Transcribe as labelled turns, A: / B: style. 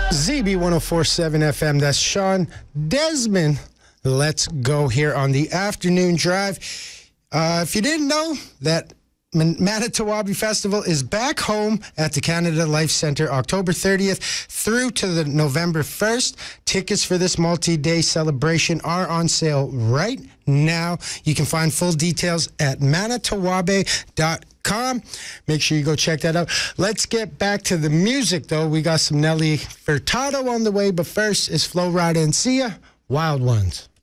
A: ZB 104.7 FM. That's Sean Desmond. Let's go here on the afternoon drive. If you didn't know that Manitowoc Festival is back home at the Canada Life Centre October 30th through to the November 1st. Tickets for this multi-day celebration are on sale right now. You can find full details at manitowabe.com. Make sure you go check that out. Let's get back to the music, though. We got some Nelly Furtado on the way, but first is Flo Rida and Sia, Wild Ones.